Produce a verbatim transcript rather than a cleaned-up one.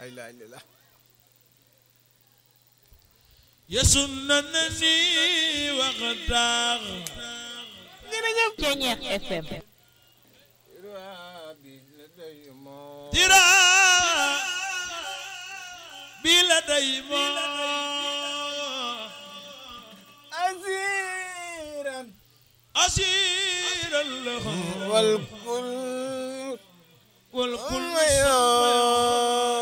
ilaha illallah yasunanani waqtar Ceñeex F M tira bila daymo asiran asiral wal kul wal kul